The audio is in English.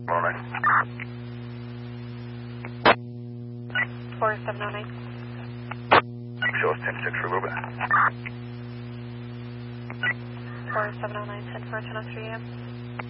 4709. Shows 10-6 for Ruben. 4709, 10 for 10:03 a.m.